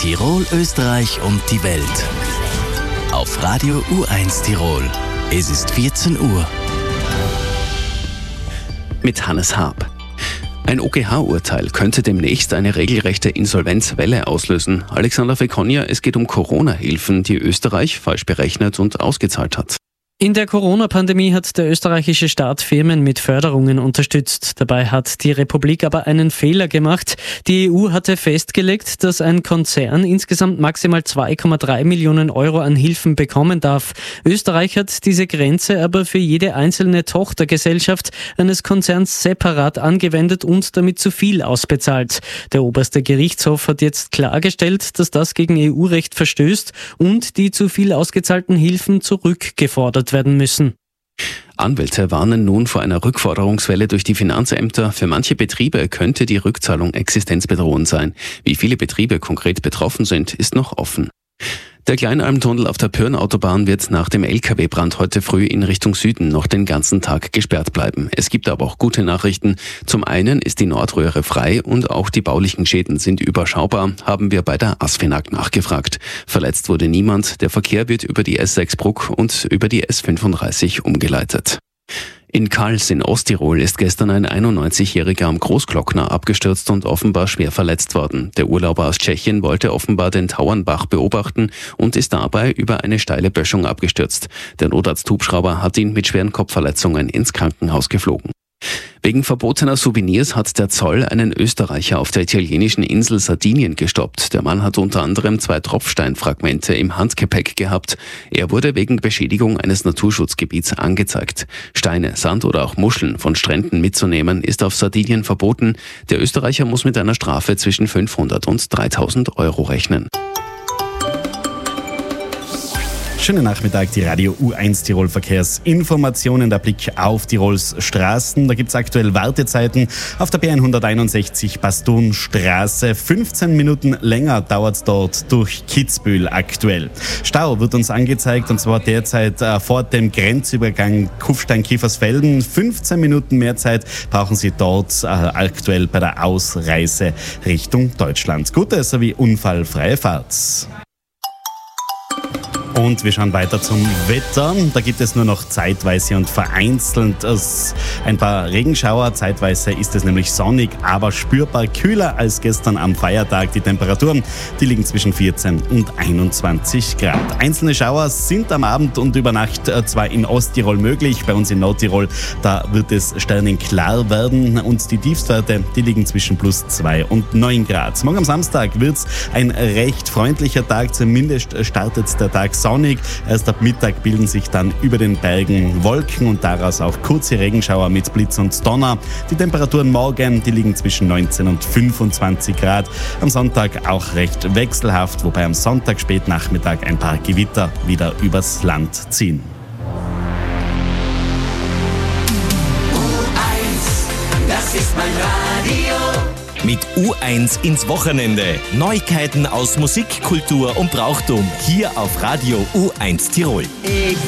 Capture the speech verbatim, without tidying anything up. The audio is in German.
Tirol, Österreich und die Welt. Auf Radio U eins Tirol. Es ist vierzehn Uhr. Mit Hannes Haab. Ein O G H-Urteil könnte demnächst eine regelrechte Insolvenzwelle auslösen. Alexander Fekonja, es geht um Corona-Hilfen, die Österreich falsch berechnet und ausgezahlt hat. In der Corona-Pandemie hat der österreichische Staat Firmen mit Förderungen unterstützt. Dabei hat die Republik aber einen Fehler gemacht. Die E U hatte festgelegt, dass ein Konzern insgesamt maximal zwei Komma drei Millionen Euro an Hilfen bekommen darf. Österreich hat diese Grenze aber für jede einzelne Tochtergesellschaft eines Konzerns separat angewendet und damit zu viel ausbezahlt. Der oberste Gerichtshof hat jetzt klargestellt, dass das gegen E U-Recht verstößt und die zu viel ausgezahlten Hilfen zurückgefordert werden müssen. Anwälte warnen nun vor einer Rückforderungswelle durch die Finanzämter. Für manche Betriebe könnte die Rückzahlung existenzbedrohend sein. Wie viele Betriebe konkret betroffen sind, ist noch offen. Der Kleinalmtunnel auf der Pyrn-Autobahn wird nach dem L K W-Brand heute früh in Richtung Süden noch den ganzen Tag gesperrt bleiben. Es gibt aber auch gute Nachrichten. Zum einen ist die Nordröhre frei und auch die baulichen Schäden sind überschaubar, haben wir bei der ASFINAG nachgefragt. Verletzt wurde niemand. Der Verkehr wird über die S sechs Bruck und über die S fünfunddreißig umgeleitet. In Kals in Osttirol ist gestern ein einundneunzigjähriger am Großglockner abgestürzt und offenbar schwer verletzt worden. Der Urlauber aus Tschechien wollte offenbar den Tauernbach beobachten und ist dabei über eine steile Böschung abgestürzt. Der Notarzt-Hubschrauber hat ihn mit schweren Kopfverletzungen ins Krankenhaus geflogen. Wegen verbotener Souvenirs hat der Zoll einen Österreicher auf der italienischen Insel Sardinien gestoppt. Der Mann hat unter anderem zwei Tropfsteinfragmente im Handgepäck gehabt. Er wurde wegen Beschädigung eines Naturschutzgebiets angezeigt. Steine, Sand oder auch Muscheln von Stränden mitzunehmen ist auf Sardinien verboten. Der Österreicher muss mit einer Strafe zwischen fünfhundert und dreitausend Euro rechnen. Schönen Nachmittag, die Radio U eins Tirol Verkehrsinformationen, der Blick auf Tirols Straßen. Da gibt es aktuell Wartezeiten auf der B hunderteinundsechzig Bastonstraße. fünfzehn Minuten länger dauert es dort durch Kitzbühel aktuell. Stau wird uns angezeigt und zwar derzeit äh, vor dem Grenzübergang Kufstein-Kiefersfelden. fünfzehn Minuten mehr Zeit brauchen Sie dort äh, aktuell bei der Ausreise Richtung Deutschland. Gute sowie unfallfreie Fahrt. Und wir schauen weiter zum Wetter. Da gibt es nur noch zeitweise und vereinzelt ein paar Regenschauer. Zeitweise ist es nämlich sonnig, aber spürbar kühler als gestern am Feiertag. Die Temperaturen, die liegen zwischen vierzehn und einundzwanzig Grad. Einzelne Schauer sind am Abend und über Nacht zwar in Osttirol möglich, bei uns in Nordtirol, da wird es sternenklar werden und die Tiefstwerte, die liegen zwischen plus zwei und neun Grad. Morgen am Samstag wird es ein recht freundlicher Tag, zumindest startet der Tag sonnig. Erst ab Mittag bilden sich dann über den Bergen Wolken und daraus auch kurze Regenschauer mit Blitz und Donner. Die Temperaturen morgen, die liegen zwischen neunzehn und fünfundzwanzig Grad. Am Sonntag auch recht wechselhaft, wobei am Sonntag spätnachmittag ein paar Gewitter wieder übers Land ziehen. U eins, das ist mein Radio. Mit U eins ins Wochenende. Neuigkeiten aus Musik, Kultur und Brauchtum. Hier auf Radio U eins Tirol. Ich